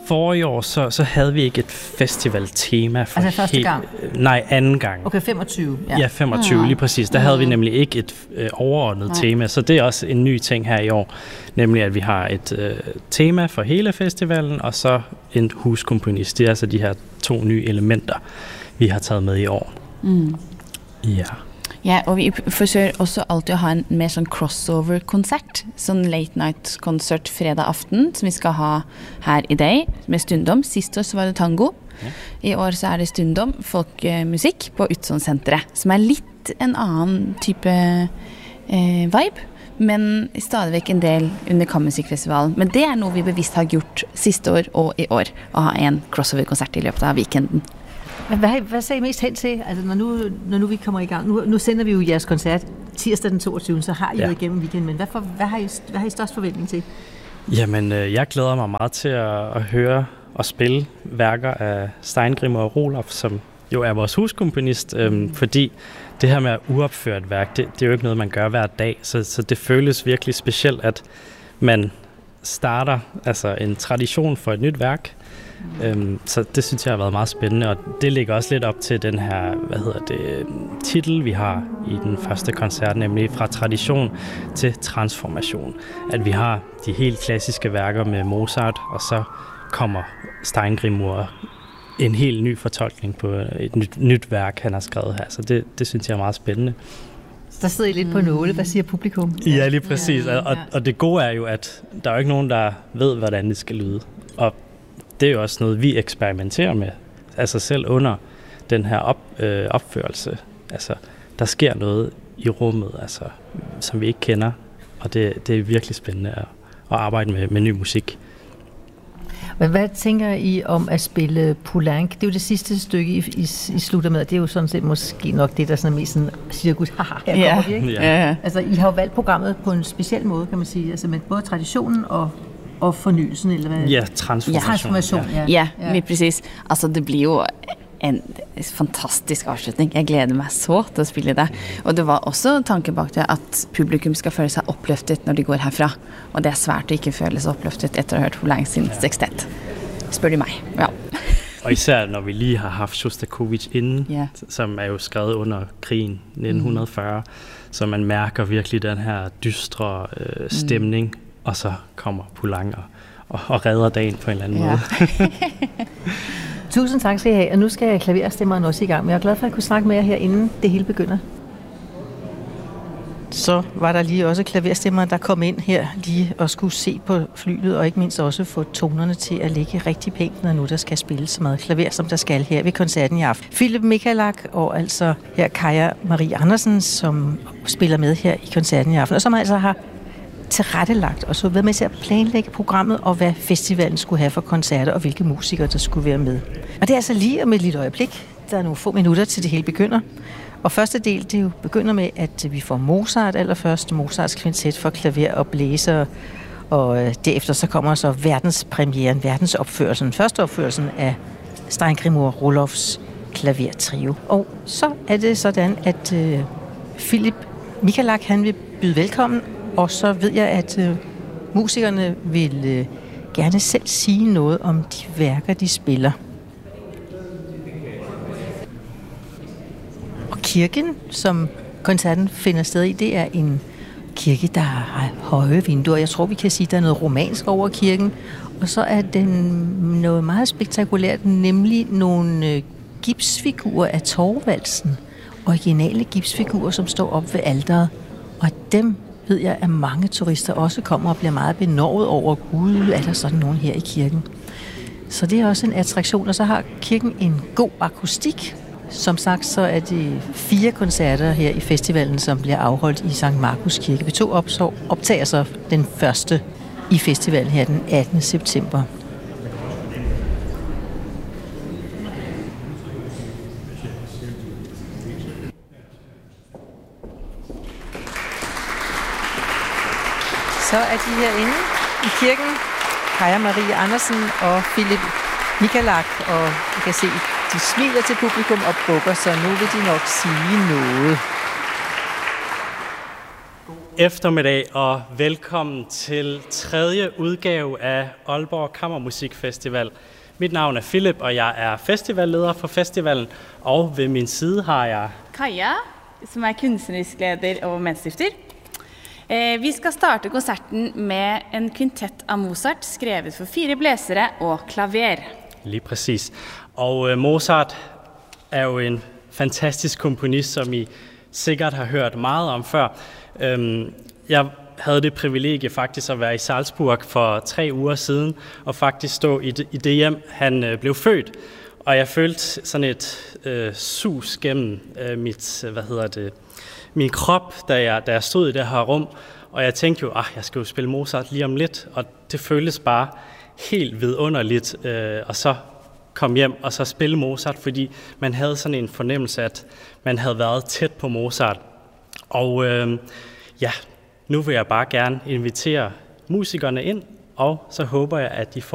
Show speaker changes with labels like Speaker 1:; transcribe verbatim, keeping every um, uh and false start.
Speaker 1: forrige år, så, så havde vi ikke et festivaltema. For
Speaker 2: altså første
Speaker 1: helt,
Speaker 2: gang?
Speaker 1: Nej, anden gang.
Speaker 2: Okay, femogtyve.
Speaker 1: Ja, ja femogtyve, ja. Lige præcis. Der ja. havde vi nemlig ikke et øh, overordnet Nej. tema, så det er også en ny ting her i år. Nemlig, at vi har et øh, tema for hele festivalen, og så en huskomponist. Det er altså de her to nye elementer, vi har taget med i år. Mm. Ja.
Speaker 3: Ja, og vi forsøger også alltid å ha en mer sånn crossover-konsert, sånn late-night-konsert fredag aften, som vi skal ha her i dag, med Stundom. Sist år så var det tango. Ja. I år så er det Stundom, folkmusikk på Utsåndsenteret, som er litt en annen type eh, vibe, men stadigvæk en del under Kammermusikkfestivalen. Men det er noe vi bevisst har gjort siste år og i år, å ha en crossover-konsert i løpet av weekenden.
Speaker 2: Hvad, hvad ser I mest hen til, altså når nu, når nu vi kommer i gang? Nu, nu sender vi jo jeres koncert tirsdag den toogtyvende, så har I ja. jo igennem weekenden, men hvad, for, hvad, har I, hvad har I størst forventning til?
Speaker 1: Jamen, øh, jeg glæder mig meget til at, at høre og spille værker af Steingrimur og Rohloff, som jo er vores huskomponist, øhm, fordi det her med at uopføre et værk, det, det er jo ikke noget, man gør hver dag, så, så det føles virkelig specielt, at man starter altså en tradition for et nyt værk. Øhm, så det synes jeg har været meget spændende, og det ligger også lidt op til den her, hvad hedder det, titel, vi har i den første koncert, nemlig fra tradition til transformation. At vi har de helt klassiske værker med Mozart, og så kommer Steingrimur en helt ny fortolkning på et nyt, nyt værk, han har skrevet her. Så det, det synes jeg er meget spændende.
Speaker 2: Der sidder I lidt på nåle. Hvad siger publikum?
Speaker 1: Ja, lige præcis. Og, og, og det gode er jo, at der er jo ikke nogen, der ved, hvordan det skal lyde. Og det er jo også noget, vi eksperimenterer med. Altså selv under den her op, øh, opførelse. Altså, der sker noget i rummet, altså, som vi ikke kender. Og det, det er virkelig spændende at, at arbejde med, med ny musik.
Speaker 2: Men hvad tænker I om at spille Poulenc? Det er jo det sidste stykke, I, I, I slutter med. Det er jo sådan set måske nok det, der sådan er mest sådan cirkus. Haha, her
Speaker 3: ja.
Speaker 2: kommer vi, ikke?
Speaker 3: Ja.
Speaker 2: Altså, I har jo valgt programmet på en speciel måde, kan man sige. Altså med både traditionen og og fornyelsen, eller hvad?
Speaker 1: Ja, transformation.
Speaker 2: Ja, transformation, ja.
Speaker 3: Ja, ja, lige præcis. Altså, det blir jo en fantastisk avslutning. Jeg gleder meg så til å spille det. Og det var også tanke bak det at publikum skal føle seg oppløftet når de går herfra. Og det er svært å ikke føle seg oppløftet etter å ha hørt Poulenc sin sekstett. Spør de meg. Ja.
Speaker 1: Og især når vi lige har haft Shostakovich inden, yeah. som er jo skrevet under krigen nitten fyrre, mm. så man mærker virkelig den her dystre øh, stemning, mm. og så kommer Poulenc og, og redder dagen på en eller anden ja. måde.
Speaker 2: Tusind tak skal I have, og nu skal klaverstemmeren også i gang. Men jeg er glad for, at jeg kunne snakke med jer her, inden det hele begynder. Så var der lige også klaverstemmeren, der kom ind her lige og skulle se på flylet, og ikke mindst også få tonerne til at ligge rigtig pænt, når nu der skal spilles så meget klaver, som der skal her ved koncerten i aften. Philip Michalak og altså her Kaja Marie Andersen, som spiller med her i koncerten i aften, og som altså har tilrettelagt og så været med til at planlægge programmet og hvad festivalen skulle have for koncerter og hvilke musikere der skulle være med. Og det er altså lige om et lille øjeblik. Der er nogle få minutter til det hele begynder. Og første del, det jo begynder med, at vi får Mozart allerførst. Mozarts kvintet for klaver og blæser. Og derefter så kommer så verdenspremieren, verdensopførelsen. Første opførelsen af Steingrimur Rohloffs klavertrio. Og så er det sådan, at uh, Philip Michalak, han vil byde velkommen. Og så ved jeg, at uh, musikerne vil uh, gerne selv sige noget om de værker, de spiller. Og kirken, som koncerten finder sted i, det er en kirke, der har høje vinduer. Jeg tror, vi kan sige, at der er noget romansk over kirken. Og så er den noget meget spektakulært, nemlig nogle uh, gipsfigurer af Thorvaldsen. Originale gipsfigurer, som står op ved alteret. Og dem ved jeg, at mange turister også kommer og bliver meget benovet over, Gud, er der sådan nogen her i kirken. Så det er også en attraktion, og så har kirken en god akustik. Som sagt, så er det fire koncerter her i festivalen, som bliver afholdt i Sankt Markus Kirke. Vi to opsår, optager så den første i festivalen her den attende september. Så er de herinde i kirken, Kaja Marie Andersen og Philip Michalak, og jeg kan se, de smiler til publikum og bukker, så nu vil de nok sige noget.
Speaker 1: eftermiddag og velkommen til tredje udgave af Aalborg Kammermusikfestival. Mit navn er Philip, og jeg er festivalleder for festivalen, og ved min side har jeg
Speaker 3: Kaja, som er kunstnerisk leder og medstifter. Eh, vi skal starte koncerten med en kvintett af Mozart, skrevet for fire blæsere og klaver.
Speaker 1: Lige præcis. Og øh, Mozart er jo en fantastisk komponist, som I sikkert har hørt meget om før. Øhm, jeg havde det privilegie faktisk at være i Salzburg for tre uger siden, og faktisk stå i det, i det hjem, han øh, blev født. Og jeg følte sådan et øh, sus gennem øh, mit, hvad hedder det, min krop, da jeg, da jeg stod i det her rum. Og jeg tænkte jo, at jeg skal jo spille Mozart lige om lidt, og det føltes bare helt vidunderligt, øh, og så komme hjem og så spille Mozart, fordi man havde sådan en fornemmelse, at man havde været tæt på Mozart. Og øh, ja, nu vil jeg bare gerne invitere musikerne ind, og så håber jeg, at de får